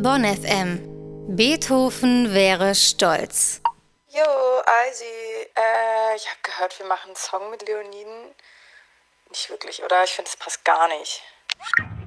Bonn FM. Beethoven wäre stolz. Jo, Eisi, ich habe gehört, wir machen einen Song mit Leoniden. Nicht wirklich, oder? Ich finde, das passt gar nicht.